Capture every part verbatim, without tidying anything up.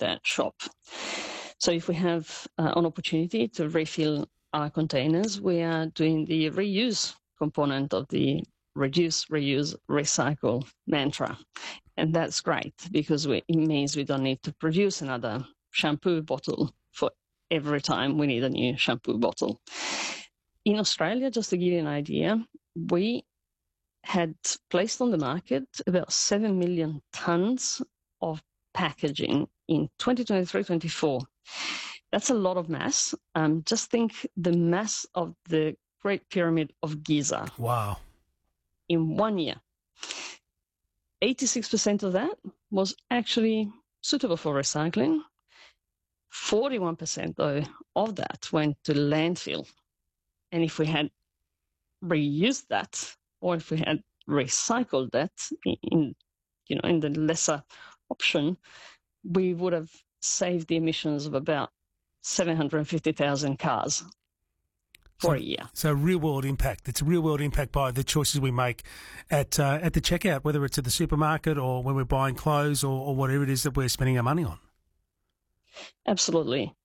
that shop. So if we have uh, an opportunity to refill our containers, we are doing the reuse component of the reduce, reuse, recycle mantra. And that's great because we, it means we don't need to produce another shampoo bottle for every time we need a new shampoo bottle. In Australia, just to give you an idea, we had placed on the market about seven million tons of packaging in twenty twenty-three twenty-four. That's a lot of mass. Um, just think the mass of the Great Pyramid of Giza. Wow. In one year. eighty-six percent of that was actually suitable for recycling. forty-one percent, though, of that went to landfill. And if we had reused that, or if we had recycled that in, you know, in the lesser option, we would have saved the emissions of about seven hundred fifty thousand cars for so, a year. So real-world impact. It's a real-world impact by the choices we make at uh, at the checkout, whether it's at the supermarket or when we're buying clothes or, or whatever it is that we're spending our money on. Absolutely.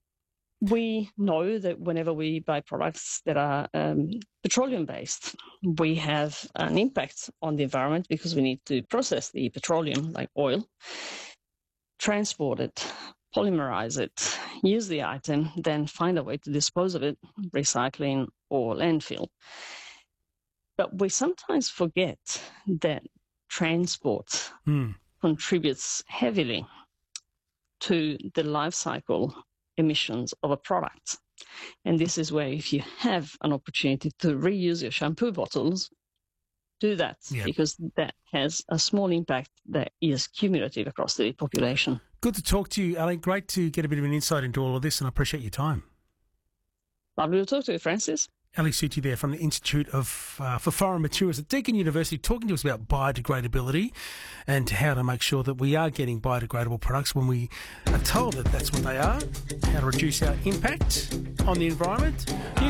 We know that whenever we buy products that are um, petroleum-based, we have an impact on the environment because we need to process the petroleum, like oil, transport it, polymerize it, use the item, then find a way to dispose of it, recycling or landfill. But we sometimes forget that transport mm. contributes heavily to the life cycle emissions of a product. And this is where if you have an opportunity to reuse your shampoo bottles, do that, yeah. because that has a small impact that is cumulative across the population. Good to talk to you, Ali. Great to get a bit of an insight into all of this, and I appreciate your time. Lovely to talk to you, Francis. Ali Suchi there from the Institute of uh, for Foreign Materials at Deakin University, talking to us about biodegradability and how to make sure that we are getting biodegradable products when we are told that that's what they are, how to reduce our impact on the environment.